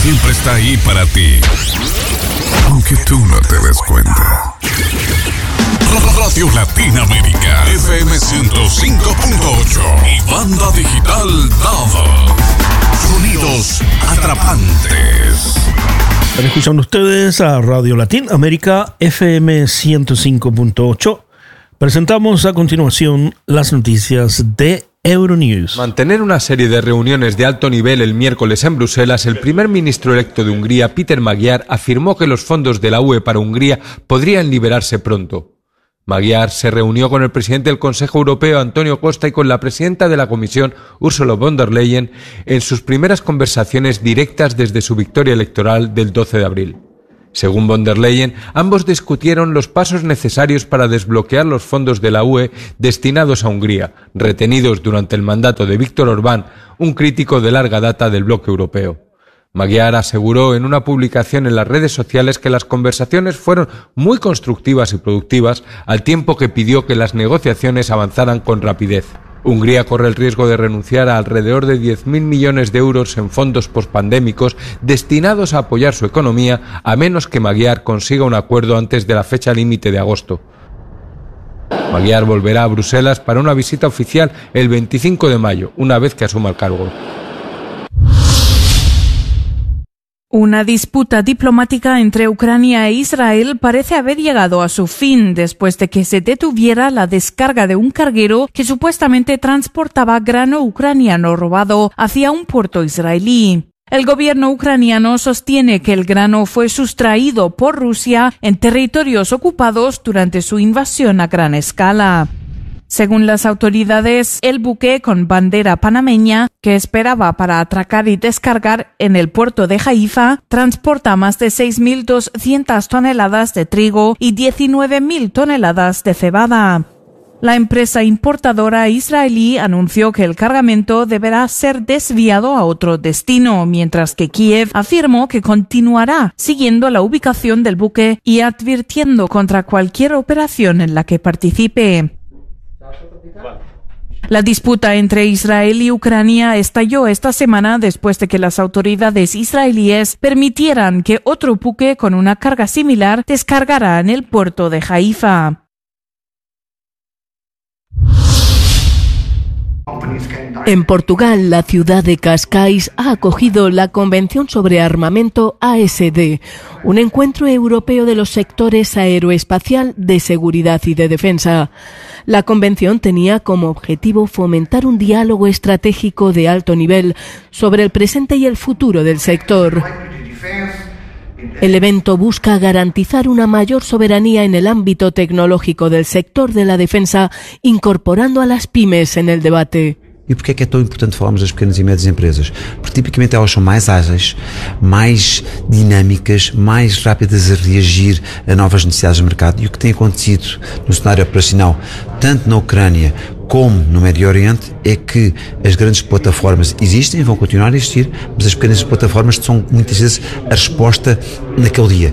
siempre está ahí para ti, aunque tú no te des cuenta. Radio Latinoamérica, FM 105.8 y banda digital DAB. Sonidos atrapantes. Están escuchando ustedes a Radio Latinoamérica, FM 105.8. Presentamos a continuación las noticias de Euronews. Mantener una serie de reuniones de alto nivel el miércoles en Bruselas, el primer ministro electo de Hungría, Péter Magyar, afirmó que los fondos de la UE para Hungría podrían liberarse pronto. Magyar se reunió con el presidente del Consejo Europeo, Antonio Costa, y con la presidenta de la Comisión, Ursula von der Leyen, en sus primeras conversaciones directas desde su victoria electoral del 12 de abril. Según von der Leyen, ambos discutieron los pasos necesarios para desbloquear los fondos de la UE destinados a Hungría, retenidos durante el mandato de Viktor Orbán, un crítico de larga data del bloque europeo. Magyar aseguró en una publicación en las redes sociales que las conversaciones fueron muy constructivas y productivas, al tiempo que pidió que las negociaciones avanzaran con rapidez. Hungría corre el riesgo de renunciar a alrededor de 10.000 millones de euros en fondos pospandémicos destinados a apoyar su economía, a menos que Magyar consiga un acuerdo antes de la fecha límite de agosto. Magyar volverá a Bruselas para una visita oficial el 25 de mayo, una vez que asuma el cargo. Una disputa diplomática entre Ucrania e Israel parece haber llegado a su fin después de que se detuviera la descarga de un carguero que supuestamente transportaba grano ucraniano robado hacia un puerto israelí. El gobierno ucraniano sostiene que el grano fue sustraído por Rusia en territorios ocupados durante su invasión a gran escala. Según las autoridades, el buque con bandera panameña, que esperaba para atracar y descargar en el puerto de Haifa, transporta más de 6.200 toneladas de trigo y 19.000 toneladas de cebada. La empresa importadora israelí anunció que el cargamento deberá ser desviado a otro destino, mientras que Kiev afirmó que continuará siguiendo la ubicación del buque y advirtiendo contra cualquier operación en la que participe. La disputa entre Israel y Ucrania estalló esta semana después de que las autoridades israelíes permitieran que otro buque con una carga similar descargara en el puerto de Haifa. En Portugal, la ciudad de Cascais ha acogido la Convención sobre Armamento ASD, un encuentro europeo de los sectores aeroespacial, de seguridad y de defensa. La convención tenía como objetivo fomentar un diálogo estratégico de alto nivel sobre el presente y el futuro del sector. El evento busca garantizar una mayor soberanía en el ámbito tecnológico del sector de la defensa, incorporando a las pymes en el debate. E porquê é que é tão importante falarmos das pequenas e médias empresas? Porque tipicamente elas são mais ágeis, mais dinâmicas, mais rápidas a reagir a novas necessidades do mercado. E o que tem acontecido no cenário operacional, tanto na Ucrânia como no Médio Oriente, é que as grandes plataformas existem e vão continuar a existir, mas as pequenas plataformas são muitas vezes a resposta naquele dia.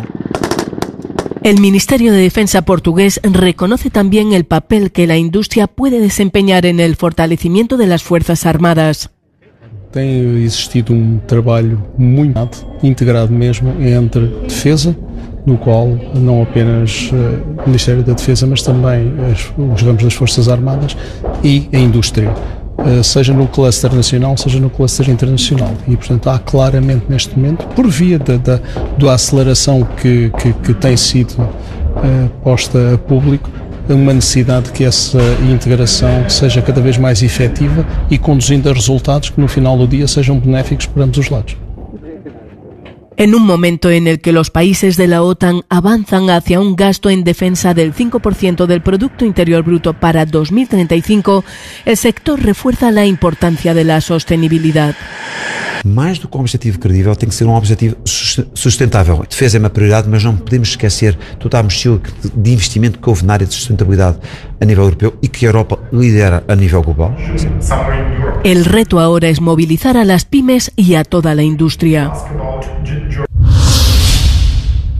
El Ministerio de Defensa portugués reconoce también el papel que la industria puede desempeñar en el fortalecimiento de las Fuerzas Armadas. Tem existido trabalho muito integrado mesmo entre defesa, no qual não apenas o Ministério da Defesa, mas também os ramos das Forças Armadas e a indústria, seja no cluster nacional, seja no cluster internacional. E, portanto, há claramente neste momento, por via da aceleração que tem sido posta a público, uma necessidade de que essa integração seja cada vez mais efetiva e conduzindo a resultados que no final do dia sejam benéficos para ambos os lados. En un momento en el que los países de la OTAN avanzan hacia un gasto en defensa del 5% del Producto Interior Bruto para 2035, el sector refuerza la importancia de la sostenibilidad. Mais do que um objetivo credível, tem que ser um objetivo sustentável. Defesa é uma prioridade, mas não podemos esquecer toda a mochila de investimento que houve na área de sustentabilidade a nível europeu e que a Europa lidera a nível global. El reto ahora es movilizar a las pymes y a toda la industria.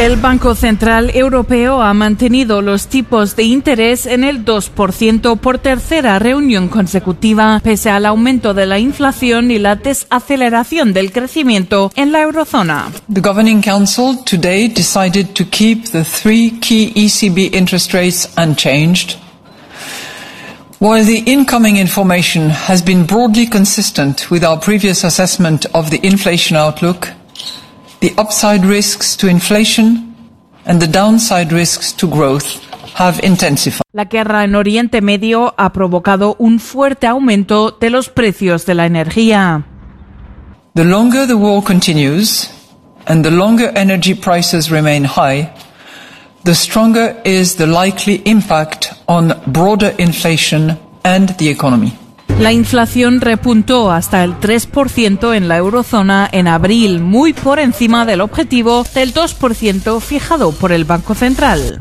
El Banco Central Europeo ha mantenido los tipos de interés en el 2% por tercera reunión consecutiva, pese al aumento de la inflación y la desaceleración del crecimiento en la eurozona. The Governing Council today decided to keep the three key ECB interest rates unchanged. While the incoming information has been broadly consistent with our previous assessment of the inflation outlook, the upside risks to inflation and the downside risks to growth have intensified. La guerra en Oriente Medio ha provocado un fuerte aumento de los precios de la energía. The longer the war continues and the longer energy prices remain high, the stronger is the likely impact on broader inflation and the economy. La inflación repuntó hasta el 3% en la eurozona en abril, muy por encima del objetivo del 2% fijado por el Banco Central.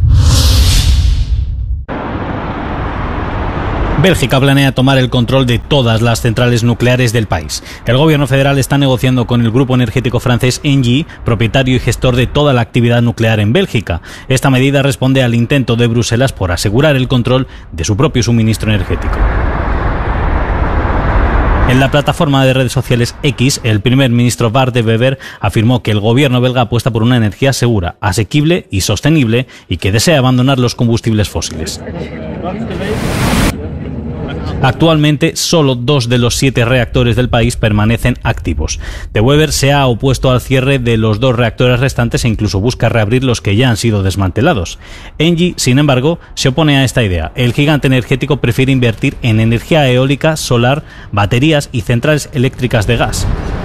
Bélgica planea tomar el control de todas las centrales nucleares del país. El gobierno federal está negociando con el grupo energético francés Engie, propietario y gestor de toda la actividad nuclear en Bélgica. Esta medida responde al intento de Bruselas por asegurar el control de su propio suministro energético. En la plataforma de redes sociales X, el primer ministro Bart de Wever afirmó que el gobierno belga apuesta por una energía segura, asequible y sostenible y que desea abandonar los combustibles fósiles. Actualmente, solo 2 de los 7 reactores del país permanecen activos. De Wever se ha opuesto al cierre de los 2 reactores restantes e incluso busca reabrir los que ya han sido desmantelados. Engie, sin embargo, se opone a esta idea. El gigante energético prefiere invertir en energía eólica, solar, baterías y centrales eléctricas de gas.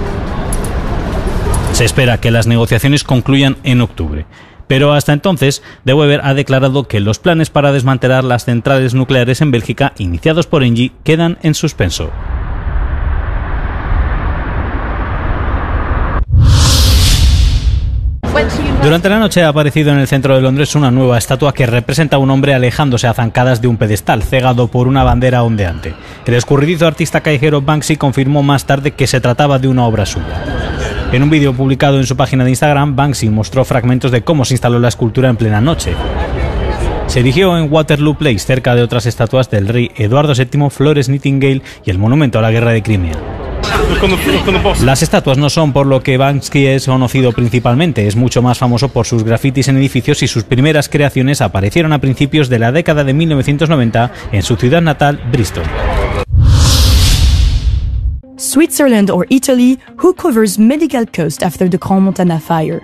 Se espera que las negociaciones concluyan en octubre. Pero hasta entonces, De Wever ha declarado que los planes para desmantelar las centrales nucleares en Bélgica, iniciados por Engie, quedan en suspenso. Durante la noche ha aparecido en el centro de Londres una nueva estatua que representa a un hombre alejándose a zancadas de un pedestal, cegado por una bandera ondeante. El escurridizo artista callejero Banksy confirmó más tarde que se trataba de una obra suya. En un vídeo publicado en su página de Instagram, Banksy mostró fragmentos de cómo se instaló la escultura en plena noche. Se erigió en Waterloo Place, cerca de otras estatuas del rey Eduardo VII, Florence Nightingale y el monumento a la guerra de Crimea. Las estatuas no son por lo que Banksy es conocido principalmente, es mucho más famoso por sus grafitis en edificios y sus primeras creaciones aparecieron a principios de la década de 1990 en su ciudad natal, Bristol. Switzerland or Italy, who covers medical costs after the Crans-Montana fire?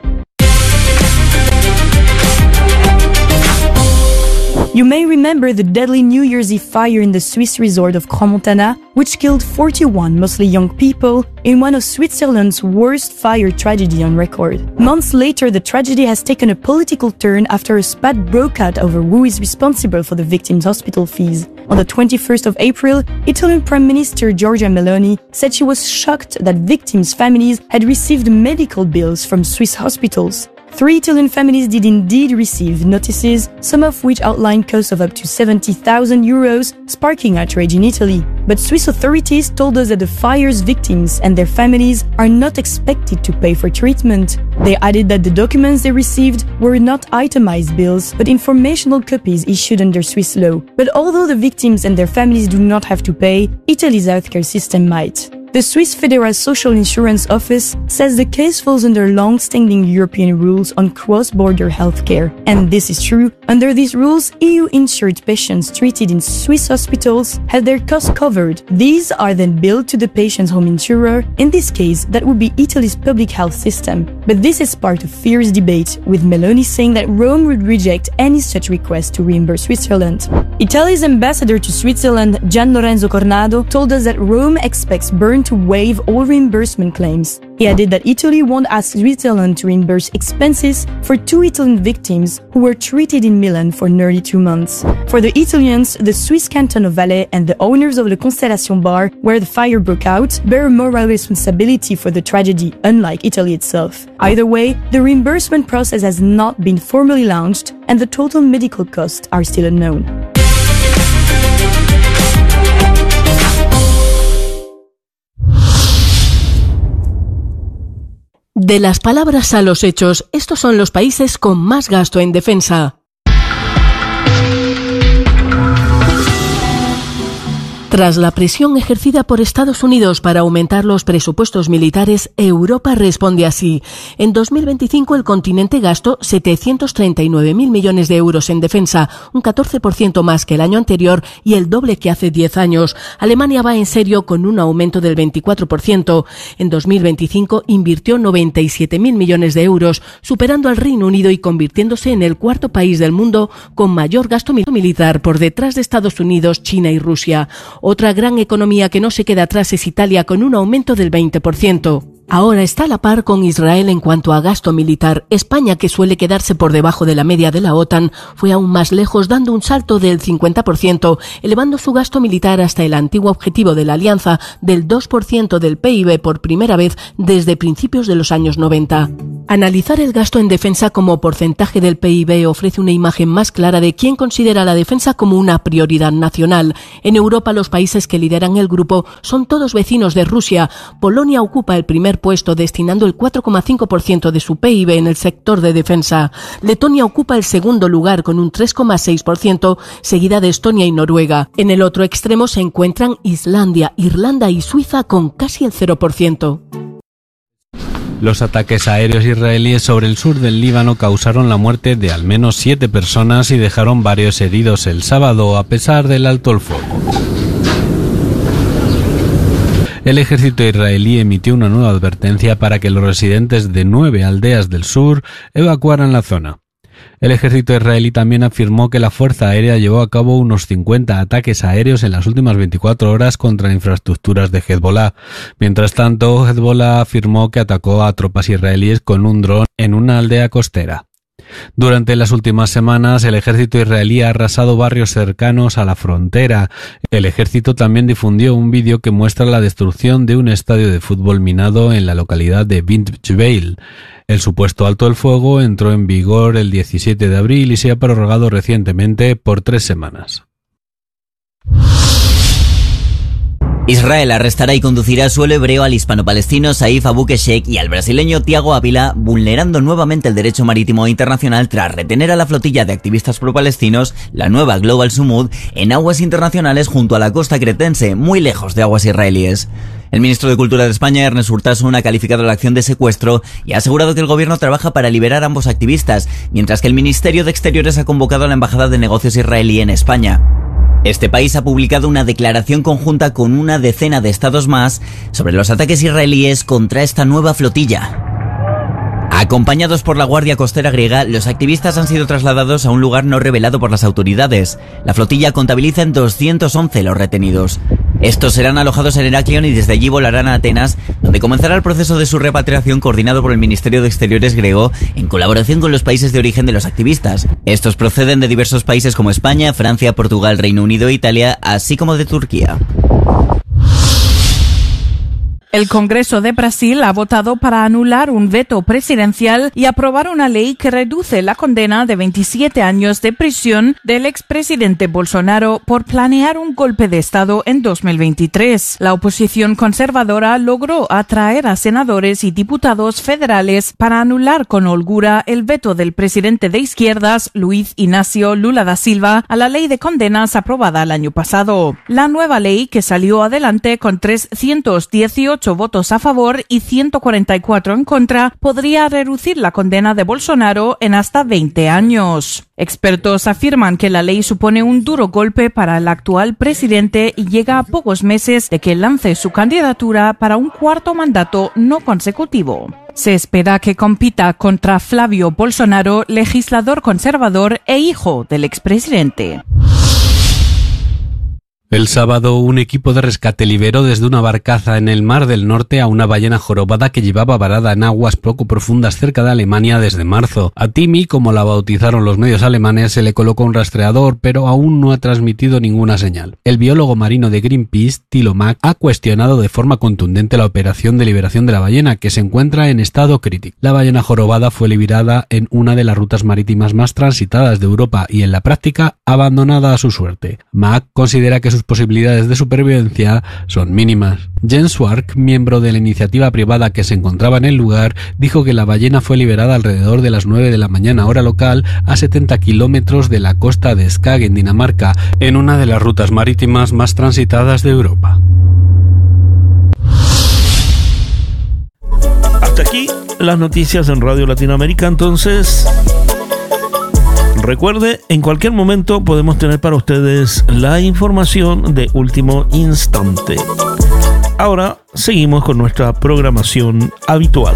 You may remember the deadly New Year's Eve fire in the Swiss resort of Crans-Montana, which killed 41 mostly young people in one of Switzerland's worst fire tragedy on record. Months later, the tragedy has taken a political turn after a spat broke out over who is responsible for the victims' hospital fees. On the 21st of April, Italian Prime Minister Giorgia Meloni said she was shocked that victims' families had received medical bills from Swiss hospitals. 3 Italian families did indeed receive notices, some of which outlined costs of up to 70,000 euros, sparking outrage in Italy. But Swiss authorities told us that the fire's victims and their families are not expected to pay for treatment. They added that the documents they received were not itemized bills, but informational copies issued under Swiss law. But although the victims and their families do not have to pay, Italy's healthcare system might. The Swiss Federal Social Insurance Office says the case falls under long-standing European rules on cross-border healthcare. And this is true. Under these rules, EU-insured patients treated in Swiss hospitals had their costs covered. These are then billed to the patient's home insurer. In this case, that would be Italy's public health system. But this is part of fierce debate, with Meloni saying that Rome would reject any such request to reimburse Switzerland. Italy's ambassador to Switzerland, Gian Lorenzo Cornado, told us that Rome expects Bern to waive all reimbursement claims. He added that Italy won't ask Switzerland to reimburse expenses for 2 Italian victims who were treated in Milan for nearly 2 months. For the Italians, the Swiss canton of Valais and the owners of the Constellation bar, where the fire broke out, bear moral responsibility for the tragedy, unlike Italy itself. Either way, the reimbursement process has not been formally launched, and the total medical costs are still unknown. De las palabras a los hechos, estos son los países con más gasto en defensa. Tras la presión ejercida por Estados Unidos para aumentar los presupuestos militares, Europa responde así. En 2025 el continente gastó 739.000 millones de euros en defensa, un 14% más que el año anterior y el doble que hace 10 años. Alemania va en serio con un aumento del 24%. En 2025 invirtió 97.000 millones de euros, superando al Reino Unido y convirtiéndose en el cuarto país del mundo con mayor gasto militar por detrás de Estados Unidos, China y Rusia. Otra gran economía que no se queda atrás es Italia, con un aumento del 20%. Ahora está a la par con Israel en cuanto a gasto militar. España, que suele quedarse por debajo de la media de la OTAN, fue aún más lejos, dando un salto del 50%, elevando su gasto militar hasta el antiguo objetivo de la alianza del 2% del PIB por primera vez desde principios de los años 90. Analizar el gasto en defensa como porcentaje del PIB ofrece una imagen más clara de quién considera la defensa como una prioridad nacional. En Europa, los países que lideran el grupo son todos vecinos de Rusia. Polonia ocupa el primer puesto, destinando el 4,5% de su PIB en el sector de defensa. Letonia ocupa el segundo lugar con un 3,6%, seguida de Estonia y Noruega. En el otro extremo se encuentran Islandia, Irlanda y Suiza con casi el 0%. Los ataques aéreos israelíes sobre el sur del Líbano causaron la muerte de al menos 7 personas y dejaron varios heridos el sábado, a pesar del alto el fuego. El ejército israelí emitió una nueva advertencia para que los residentes de 9 aldeas del sur evacuaran la zona. El ejército israelí también afirmó que la Fuerza Aérea llevó a cabo unos 50 ataques aéreos en las últimas 24 horas contra infraestructuras de Hezbollah. Mientras tanto, Hezbollah afirmó que atacó a tropas israelíes con un dron en una aldea costera. Durante las últimas semanas, el ejército israelí ha arrasado barrios cercanos a la frontera. El ejército también difundió un vídeo que muestra la destrucción de un estadio de fútbol minado en la localidad de Bint Jbeil. El supuesto alto el fuego entró en vigor el 17 de abril y se ha prorrogado recientemente por 3 semanas. Israel arrestará y conducirá a suelo hebreo al hispano-palestino Saif Abu-Keshek y al brasileño Thiago Ávila, vulnerando nuevamente el derecho marítimo internacional tras retener a la flotilla de activistas pro-palestinos, la nueva Global Sumud, en aguas internacionales junto a la costa cretense, muy lejos de aguas israelíes. El ministro de Cultura de España, Ernest Urtasun, ha calificado la acción de secuestro y ha asegurado que el gobierno trabaja para liberar a ambos activistas, mientras que el Ministerio de Exteriores ha convocado a la Embajada de Negocios israelí en España. Este país ha publicado una declaración conjunta con una decena de estados más sobre los ataques israelíes contra esta nueva flotilla. Acompañados por la Guardia Costera griega, los activistas han sido trasladados a un lugar no revelado por las autoridades. La flotilla contabiliza en 211 los retenidos. Estos serán alojados en Heraklion y desde allí volarán a Atenas, donde comenzará el proceso de su repatriación coordinado por el Ministerio de Exteriores griego en colaboración con los países de origen de los activistas. Estos proceden de diversos países como España, Francia, Portugal, Reino Unido e Italia, así como de Turquía. El Congreso de Brasil ha votado para anular un veto presidencial y aprobar una ley que reduce la condena de 27 años de prisión del expresidente Bolsonaro por planear un golpe de Estado en 2023. La oposición conservadora logró atraer a senadores y diputados federales para anular con holgura el veto del presidente de izquierdas, Luiz Inácio Lula da Silva, a la ley de condenas aprobada el año pasado. La nueva ley, que salió adelante con 318 votos a favor y 144 en contra, podría reducir la condena de Bolsonaro en hasta 20 años. Expertos afirman que la ley supone un duro golpe para el actual presidente y llega a pocos meses de que lance su candidatura para un cuarto mandato no consecutivo. Se espera que compita contra Flavio Bolsonaro, legislador conservador e hijo del expresidente. El sábado, un equipo de rescate liberó desde una barcaza en el Mar del Norte a una ballena jorobada que llevaba varada en aguas poco profundas cerca de Alemania desde marzo. A Timmy, como la bautizaron los medios alemanes, se le colocó un rastreador, pero aún no ha transmitido ninguna señal. El biólogo marino de Greenpeace, Thilo Mack, ha cuestionado de forma contundente la operación de liberación de la ballena, que se encuentra en estado crítico. La ballena jorobada fue liberada en una de las rutas marítimas más transitadas de Europa y, en la práctica, abandonada a su suerte. Mack considera que sus sus posibilidades de supervivencia son mínimas. Jens Swark, miembro de la iniciativa privada que se encontraba en el lugar, dijo que la ballena fue liberada alrededor de las 9 de la mañana hora local a 70 kilómetros de la costa de Skag en Dinamarca, en una de las rutas marítimas más transitadas de Europa. Hasta aquí las noticias en Radio Latinoamérica. Entonces, recuerde, en cualquier momento podemos tener para ustedes la información de último instante. Ahora seguimos con nuestra programación habitual.